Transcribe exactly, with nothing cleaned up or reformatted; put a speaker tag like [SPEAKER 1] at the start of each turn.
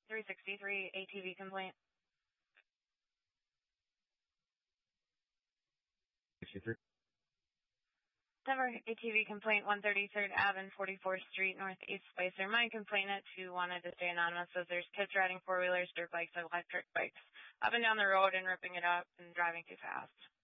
[SPEAKER 1] three sixty-three A T V complaint.
[SPEAKER 2] sixty-three.
[SPEAKER 1] Denver A T V complaint, one thirty-third Avenue, forty-fourth Street, Northeast Spicer. My complainant, who wanted to stay anonymous, says there's kids riding four-wheelers, dirt bikes, and electric bikes up and down the road and ripping it up and driving too fast.